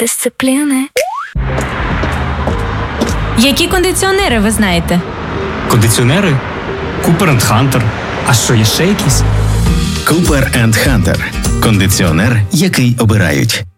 дисципліни. Які кондиціонери ви знаєте? Кондиціонери? Cooper & Hunter. А що, є ще якісь? Cooper & Hunter. Кондиціонер, який обирають.